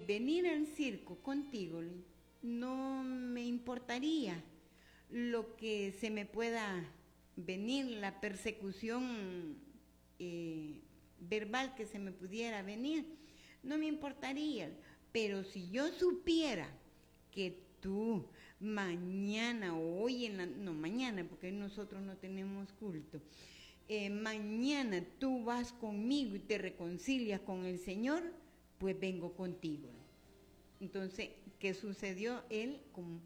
venir al circo contigo no me importaría lo que se me pueda venir, la persecución verbal que se me pudiera venir, no me importaría. Pero si yo supiera que tú mañana o hoy no mañana, porque nosotros no tenemos culto, mañana tú vas conmigo y te reconcilias con el Señor, pues vengo contigo. Entonces, ¿qué sucedió? Él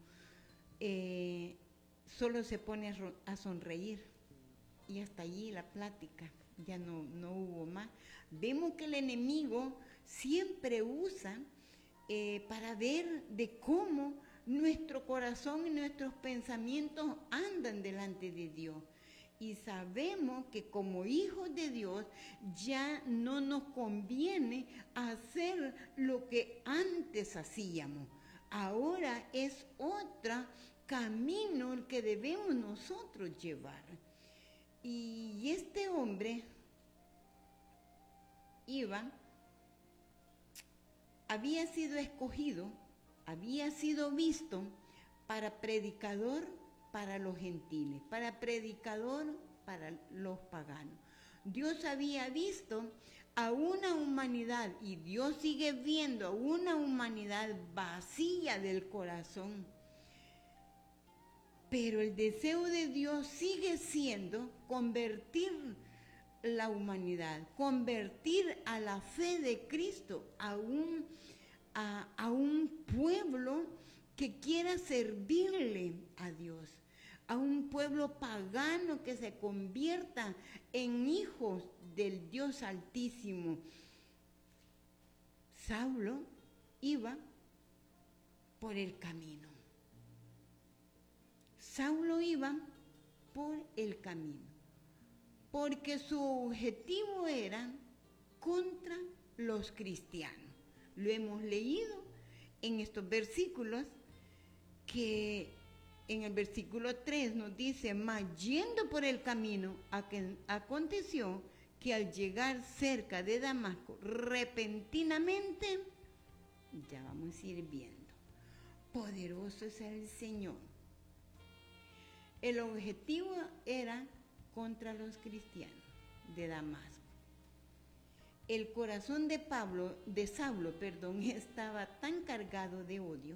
solo se pone a sonreír y hasta allí la plática, ya no hubo más. Vemos que el enemigo siempre usa para ver de cómo nuestro corazón y nuestros pensamientos andan delante de Dios. Y sabemos que como hijos de Dios ya no nos conviene hacer lo que antes hacíamos. Ahora es otro camino el que debemos nosotros llevar. Y este hombre había sido escogido, había sido visto para predicador para los gentiles, para predicador para los paganos. Dios había visto a una humanidad, y Dios sigue viendo a una humanidad vacía del corazón. Pero el deseo de Dios sigue siendo convertir la humanidad, convertir a la fe de Cristo a un pueblo que quiera servirle a Dios, a un pueblo pagano que se convierta en hijos del Dios Altísimo. Saulo iba por el camino. Saulo iba por el camino, porque su objetivo era contra los cristianos. Lo hemos leído en estos versículos, que en el versículo 3 nos dice: mas yendo por el camino, aconteció que al llegar cerca de Damasco, repentinamente, ya vamos a ir viendo, poderoso es el Señor. El objetivo era contra los cristianos de Damasco. El corazón de Saulo, estaba tan cargado de odio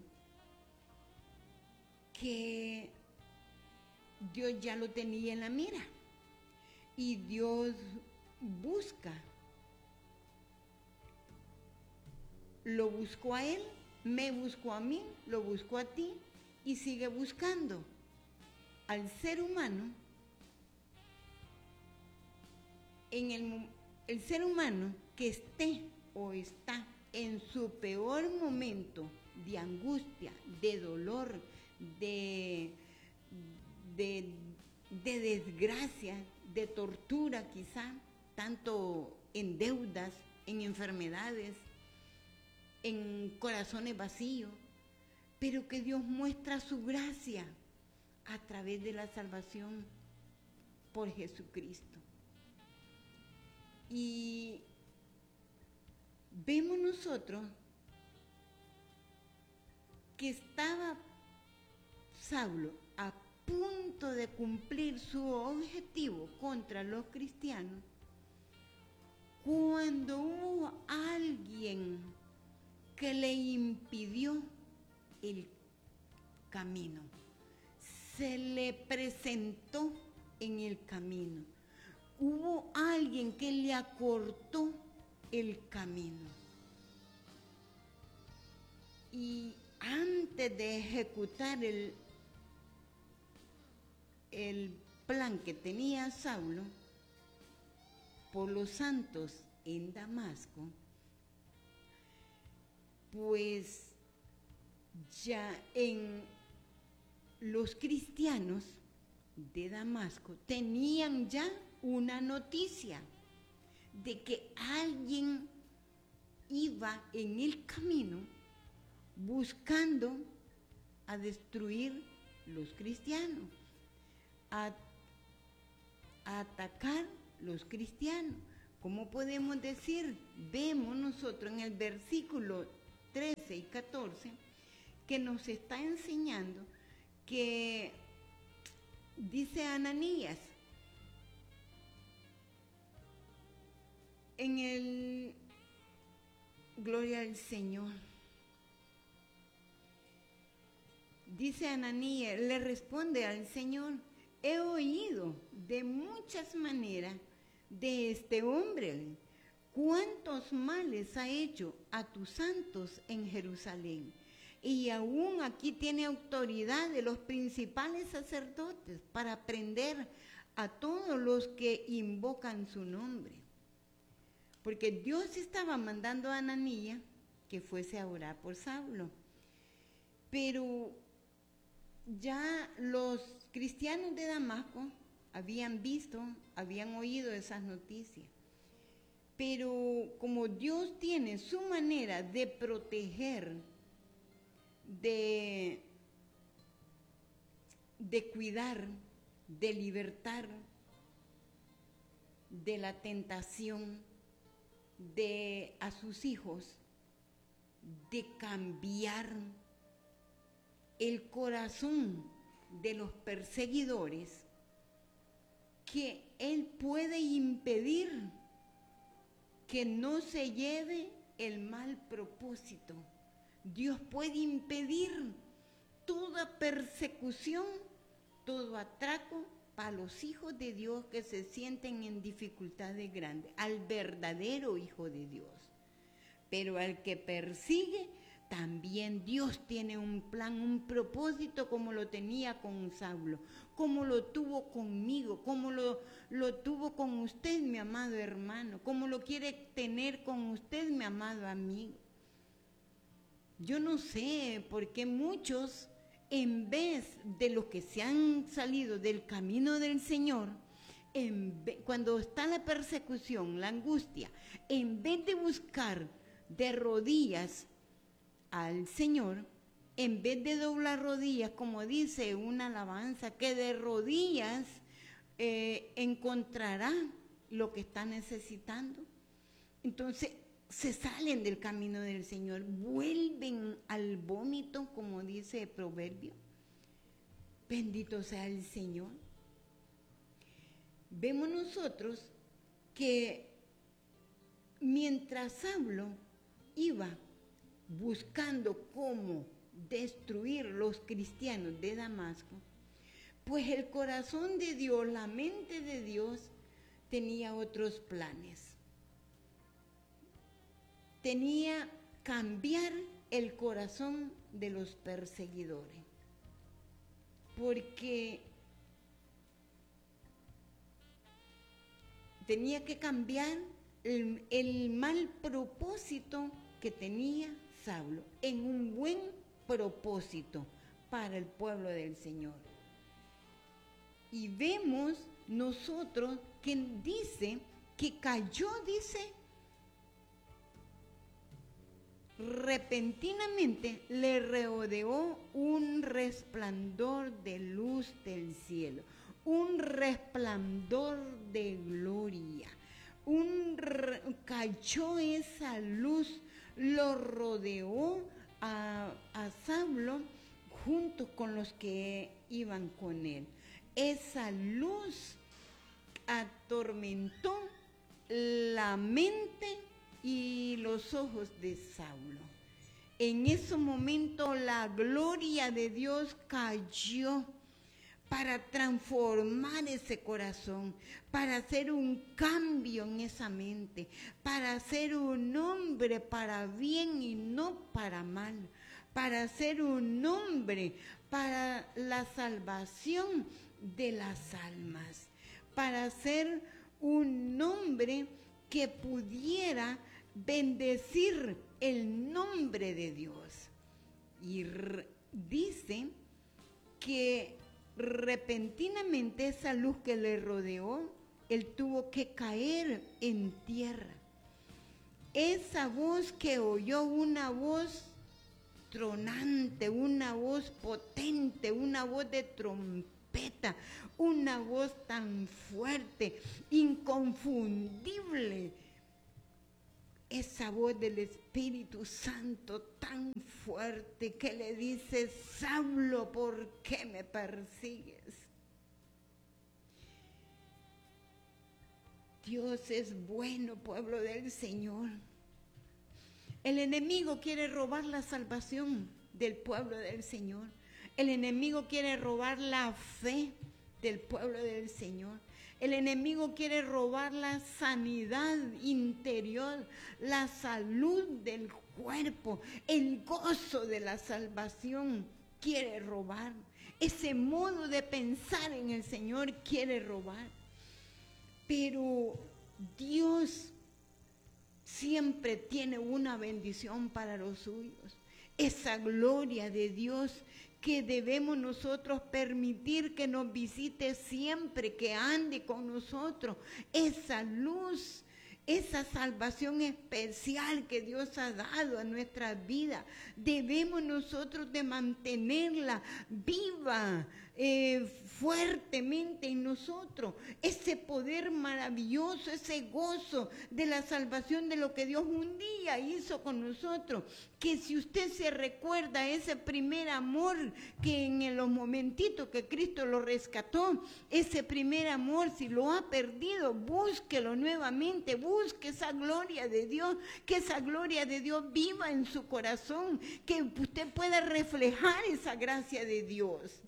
que Dios ya lo tenía en la mira. Y Dios lo buscó a él, me buscó a mí, lo buscó a ti y sigue buscando al ser humano. El ser humano que esté o está en su peor momento de angustia, de dolor, de desgracia, de tortura quizá, tanto en deudas, en enfermedades, en corazones vacíos, pero que Dios muestra su gracia a través de la salvación por Jesucristo. Y vemos nosotros que estaba Saulo a punto de cumplir su objetivo contra los cristianos, cuando hubo alguien que le impidió el camino, se le presentó en el camino. Hubo alguien que le acortó el camino. Y antes de ejecutar el plan que tenía Saulo por los santos en Damasco, pues ya en los cristianos de Damasco tenían ya una noticia de que alguien iba en el camino buscando a destruir los cristianos, a atacar los cristianos. ¿Cómo podemos decir? Vemos nosotros en el versículo 13 y 14, que nos está enseñando que dice Ananías, gloria al Señor, dice Ananías, le responde al Señor: he oído de muchas maneras de este hombre, cuántos males ha hecho a tus santos en Jerusalén. Y aún aquí tiene autoridad de los principales sacerdotes para prender a todos los que invocan su nombre. Porque Dios estaba mandando a Ananías que fuese a orar por Saulo. Pero ya los cristianos de Damasco habían visto, habían oído esas noticias. Pero como Dios tiene su manera de proteger, de cuidar, de libertar de la tentación a sus hijos, de cambiar el corazón de los perseguidores, que Él puede impedir que no se lleve el mal propósito. Dios puede impedir toda persecución, todo atraco para los hijos de Dios que se sienten en dificultades grandes, al verdadero hijo de Dios. Pero al que persigue, también Dios tiene un plan, un propósito, como lo tenía con Saulo, como lo tuvo conmigo, como lo tuvo con usted, mi amado hermano, como lo quiere tener con usted, mi amado amigo. Yo no sé por qué muchos, en vez de los que se han salido del camino del Señor, cuando está la persecución, la angustia, en vez de buscar de rodillas al Señor, en vez de doblar rodillas, como dice una alabanza, que de rodillas encontrará lo que está necesitando. Entonces se salen del camino del Señor, vuelven al vómito, como dice el proverbio. Bendito sea el Señor. Vemos nosotros que mientras Saulo iba buscando cómo destruir los cristianos de Damasco, pues el corazón de Dios, la mente de Dios, tenía otros planes. Tenía cambiar el corazón de los perseguidores, porque tenía que cambiar el mal propósito que tenía Saulo en un buen propósito para el pueblo del Señor. Y vemos nosotros que dice que cayó, dice, repentinamente le rodeó un resplandor de luz del cielo, un resplandor de gloria. Cayó esa luz, lo rodeó a Saulo junto con los que iban con él. Esa luz atormentó la mente y los ojos de Saulo. En ese momento la gloria de Dios cayó para transformar ese corazón, para hacer un cambio en esa mente, para hacer un hombre para bien y no para mal, para hacer un hombre para la salvación de las almas, para ser un hombre que pudiera bendecir el nombre de Dios. Y dice que repentinamente esa luz que le rodeó, él tuvo que caer en tierra. Esa voz que oyó, una voz tronante, una voz potente, una voz de trompeta, una voz tan fuerte, inconfundible, esa voz del Espíritu Santo tan fuerte que le dice: Saulo, ¿por qué me persigues? Dios es bueno, pueblo del Señor. El enemigo quiere robar la salvación del pueblo del Señor. El enemigo quiere robar la fe del pueblo del Señor. El enemigo quiere robar la sanidad interior, la salud del cuerpo, el gozo de la salvación quiere robar. Ese modo de pensar en el Señor quiere robar. Pero Dios siempre tiene una bendición para los suyos. Esa gloria de Dios que debemos nosotros permitir que nos visite siempre, que ande con nosotros. Esa luz, esa salvación especial que Dios ha dado a nuestra vida, debemos nosotros de mantenerla viva, fuertemente en nosotros. Ese poder maravilloso, ese gozo de la salvación, de lo que Dios un día hizo con nosotros. Que si usted se recuerda ese primer amor que en los momentitos que Cristo lo rescató, ese primer amor, si lo ha perdido, búsquelo nuevamente, busque esa gloria de Dios, que esa gloria de Dios viva en su corazón, que usted pueda reflejar esa gracia de Dios.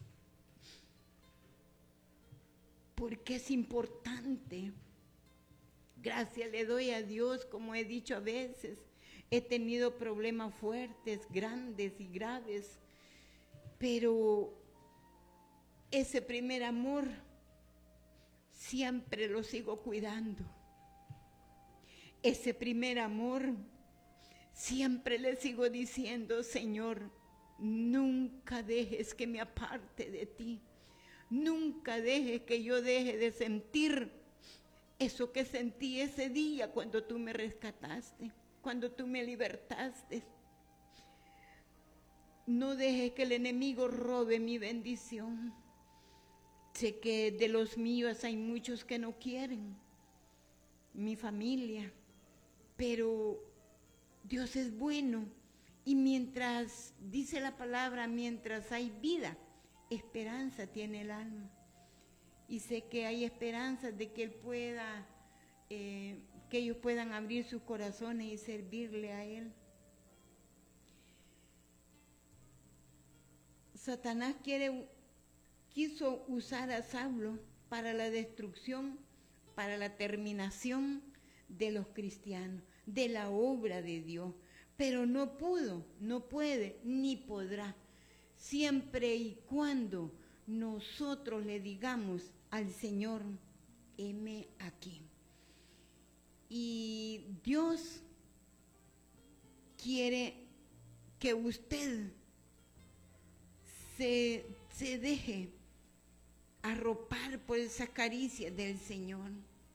Porque es importante. Gracias le doy a Dios, como he dicho a veces. He tenido problemas fuertes, grandes y graves, pero ese primer amor siempre lo sigo cuidando. Ese primer amor siempre le sigo diciendo: Señor, nunca dejes que me aparte de ti. Nunca dejes que yo deje de sentir eso que sentí ese día cuando tú me rescataste, cuando tú me libertaste. No dejes que el enemigo robe mi bendición. Sé que de los míos hay muchos que no quieren, mi familia, pero Dios es bueno. Y mientras, dice la palabra, mientras hay vida, esperanza tiene el alma. Y sé que hay esperanzas de que Él pueda, que ellos puedan abrir sus corazones y servirle a Él. Satanás quiso usar a Saulo para la destrucción, para la terminación de los cristianos, de la obra de Dios. Pero no pudo, no puede, ni podrá. Siempre y cuando nosotros le digamos al Señor: heme aquí. Y Dios quiere que usted se deje arropar por esas caricias del Señor.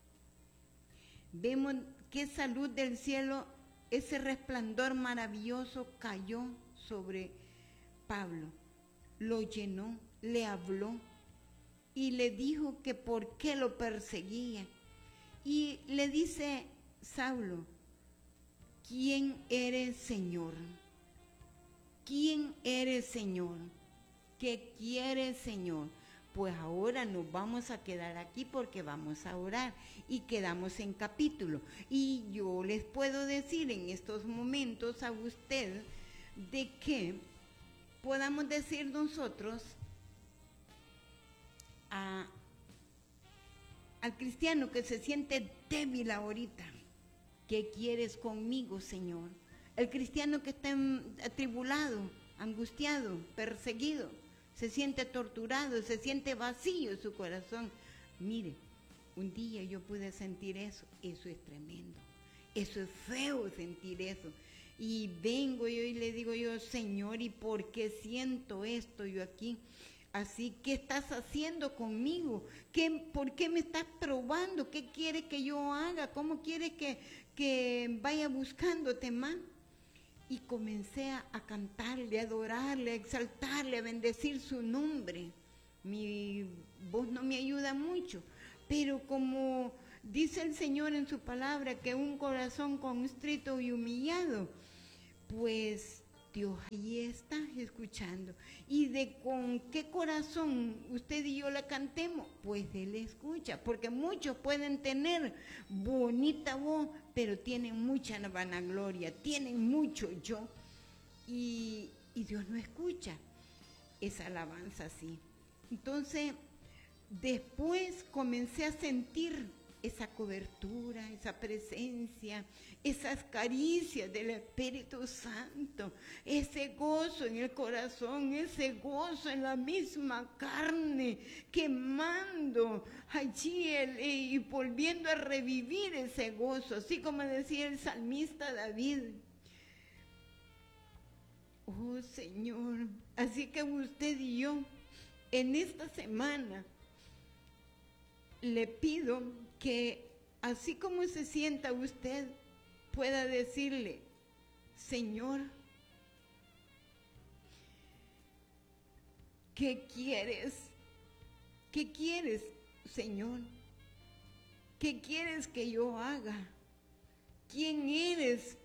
Vemos que esa luz del cielo, ese resplandor maravilloso cayó sobre Pablo, lo llenó, le habló y le dijo que por qué lo perseguía. Y le dice: Saulo, ¿quién eres, Señor? ¿Quién eres, Señor? ¿Qué quieres, Señor? Pues ahora nos vamos a quedar aquí porque vamos a orar y quedamos en capítulo. Y yo les puedo decir en estos momentos a usted de que podamos decir nosotros al cristiano que se siente débil ahorita: ¿qué quieres conmigo, Señor? El cristiano que está atribulado, angustiado, perseguido, se siente torturado, se siente vacío en su corazón. Mire, un día yo pude sentir eso. Eso es tremendo. Eso es feo sentir eso. Y vengo yo y le digo yo: Señor, ¿y por qué siento esto yo aquí? Así, ¿qué estás haciendo conmigo? ¿Por qué me estás probando? ¿Qué quieres que yo haga? ¿Cómo quieres que vaya buscándote más? Y comencé a cantarle, a adorarle, a exaltarle, a bendecir su nombre. Mi voz no me ayuda mucho, pero como Dice el Señor en su palabra que un corazón contrito y humillado, pues Dios ahí está escuchando. ¿Y de con qué corazón usted y yo la cantemos? Pues Él escucha, porque muchos pueden tener bonita voz, pero tienen mucha vanagloria, tienen mucho yo, y Dios no escucha esa alabanza así. Entonces, después comencé a sentir esa cobertura, esa presencia, esas caricias del Espíritu Santo, ese gozo en el corazón, ese gozo en la misma carne, quemando allí y volviendo a revivir ese gozo, así como decía el salmista David. Oh Señor, así que usted y yo en esta semana le pido que así como se sienta usted, pueda decirle: Señor, ¿qué quieres? ¿Qué quieres, Señor? ¿Qué quieres que yo haga? ¿Quién eres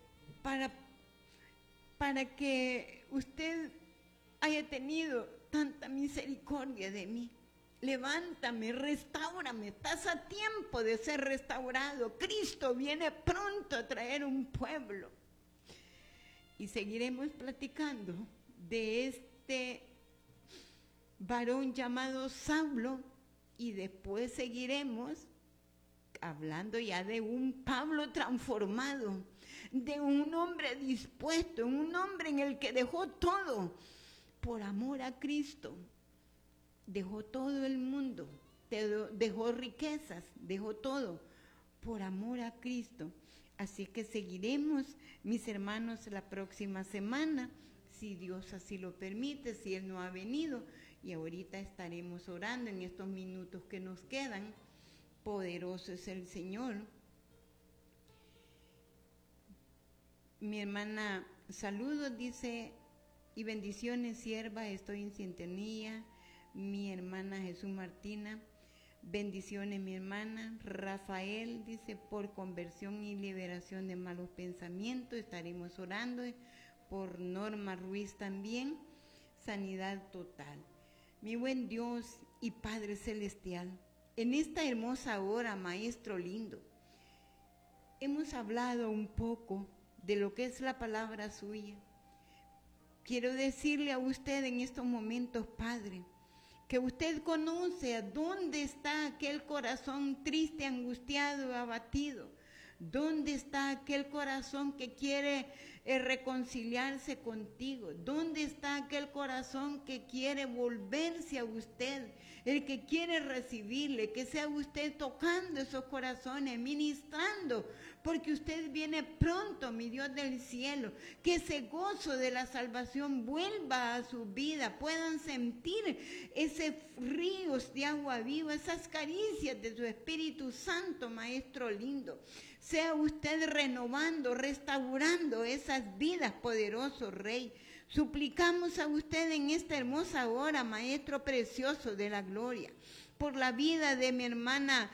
para que usted haya tenido tanta misericordia de mí? Levántame, restáurame, estás a tiempo de ser restaurado. Cristo viene pronto a traer un pueblo. Y seguiremos platicando de este varón llamado Saulo, y después seguiremos hablando ya de un Pablo transformado, de un hombre dispuesto, un hombre en el que dejó todo por amor a Cristo. Dejó todo el mundo, dejó riquezas, dejó todo por amor a Cristo. Así que seguiremos, mis hermanos, la próxima semana, si Dios así lo permite, si Él no ha venido. Y ahorita estaremos orando en estos minutos que nos quedan. Poderoso es el Señor. Mi hermana, saludos, dice, y bendiciones, sierva, estoy en sintonía. Mi hermana Jesús Martina, bendiciones mi hermana. Rafael dice, por conversión y liberación de malos pensamientos, estaremos orando. Por Norma Ruiz también, sanidad total. Mi buen Dios y Padre Celestial, en esta hermosa hora, Maestro lindo, hemos hablado un poco de lo que es la palabra suya. Quiero decirle a usted en estos momentos, Padre, que usted conoce a dónde está aquel corazón triste, angustiado, abatido. ¿Dónde está aquel corazón que quiere reconciliarse contigo? ¿Dónde está aquel corazón que quiere volverse a usted? El que quiere recibirle, que sea usted tocando esos corazones, ministrando, porque usted viene pronto, mi Dios del cielo. Que ese gozo de la salvación vuelva a su vida, puedan sentir esos ríos de agua viva, esas caricias de su Espíritu Santo, Maestro lindo. Sea usted renovando, restaurando esas vidas, poderoso Rey. Suplicamos a usted en esta hermosa hora, Maestro precioso de la gloria, por la vida de mi hermana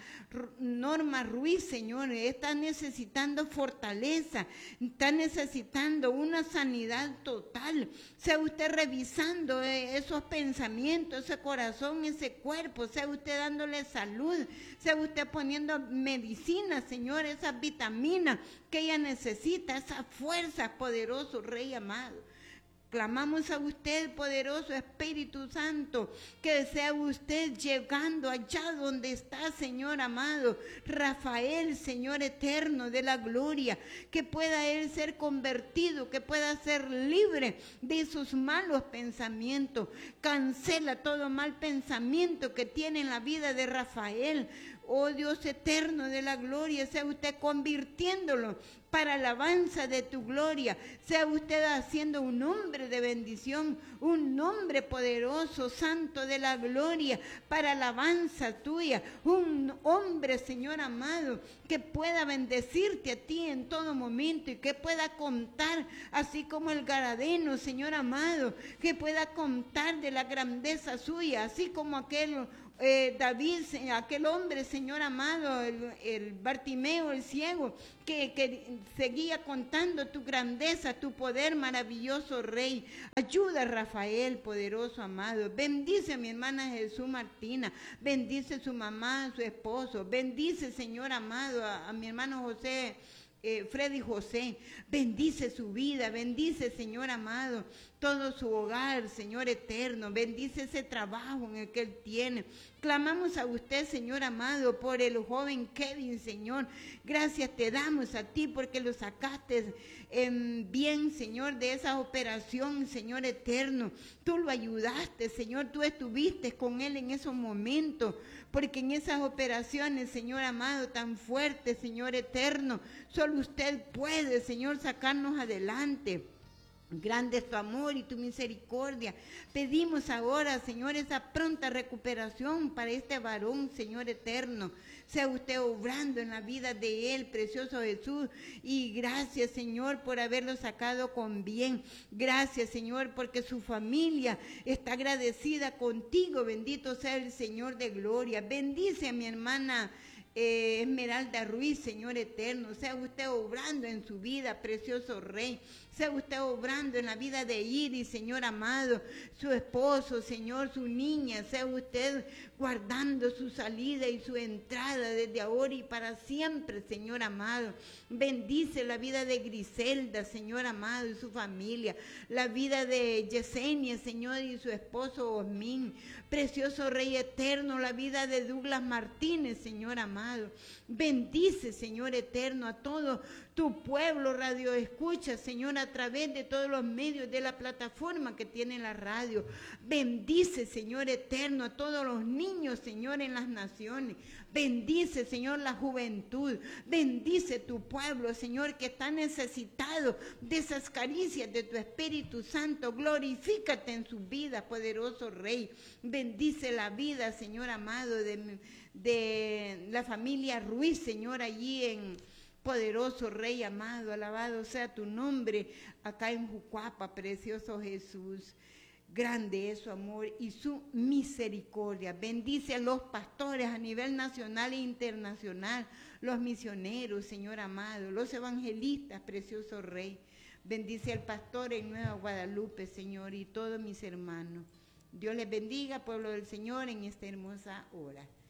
Norma Ruiz, Señor. Está necesitando fortaleza, está necesitando una sanidad total. Sea usted revisando esos pensamientos, ese corazón, ese cuerpo. Sea usted dándole salud, sea usted poniendo medicina, Señor, esas vitaminas que ella necesita, esa fuerza, poderoso Rey amado. Clamamos a usted, poderoso Espíritu Santo, que sea usted llegando allá donde está, Señor amado. Rafael, Señor eterno de la gloria, que pueda él ser convertido, que pueda ser libre de sus malos pensamientos. Cancela todo mal pensamiento que tiene en la vida de Rafael. Oh Dios eterno de la gloria, sea usted convirtiéndolo para alabanza de tu gloria. Sea usted haciendo un hombre de bendición, un hombre poderoso, santo de la gloria, para alabanza tuya. Un hombre, Señor amado, que pueda bendecirte a ti en todo momento y que pueda contar, así como el Gadareno, Señor amado, que pueda contar de la grandeza suya, así como aquel David, aquel hombre, Señor amado, el Bartimeo, el ciego, que seguía contando tu grandeza, tu poder, maravilloso Rey. Ayuda a Rafael, poderoso amado. Bendice a mi hermana Jesús Martina. Bendice a su mamá, a su esposo. Bendice, Señor amado, a mi hermano José. Freddy José, bendice su vida, bendice, Señor amado, todo su hogar, Señor eterno, bendice ese trabajo en el que él tiene. Clamamos a usted, Señor amado, por el joven Kevin, Señor. Gracias te damos a ti porque lo sacaste bien, Señor, de esa operación, Señor eterno. Tú lo ayudaste, Señor, tú estuviste con él en esos momentos, porque en esas operaciones, Señor amado, tan fuertes, Señor eterno, solo usted puede, Señor, sacarnos adelante. Grande es tu amor y tu misericordia. Pedimos ahora, Señor, esa pronta recuperación para este varón, Señor eterno. Sea usted obrando en la vida de él, precioso Jesús. Y gracias, Señor, por haberlo sacado con bien. Gracias, Señor, porque su familia está agradecida contigo. Bendito sea el Señor de gloria. Bendice a mi hermana Esmeralda Ruiz, Señor eterno. Sea usted obrando en su vida, precioso Rey. Sea usted obrando en la vida de Iris, Señor amado, su esposo, Señor, su niña. Sea usted guardando su salida y su entrada desde ahora y para siempre, Señor amado. Bendice la vida de Griselda, Señor amado, y su familia. La vida de Yesenia, Señor, y su esposo Osmín. Precioso Rey eterno, la vida de Douglas Martínez, Señor amado. Bendice, Señor eterno, a todo tu pueblo radio escucha, Señor, a través de todos los medios de la plataforma que tiene la radio. Bendice, Señor eterno, a todos los niños, Señor, en las naciones. Bendice, Señor, la juventud. Bendice tu pueblo, Señor, que está necesitado de esas caricias de tu Espíritu Santo. Glorifícate en su vida, poderoso Rey. Bendice la vida, Señor amado, de la familia Ruiz, Señor, allí en poderoso Rey amado, alabado sea tu nombre acá en Jucuapa, precioso Jesús. Grande es su amor y su misericordia. Bendice a los pastores a nivel nacional e internacional, los misioneros, Señor amado, los evangelistas, precioso Rey. Bendice al pastor en Nueva Guadalupe, Señor, y todos mis hermanos. Dios les bendiga, pueblo del Señor, en esta hermosa hora.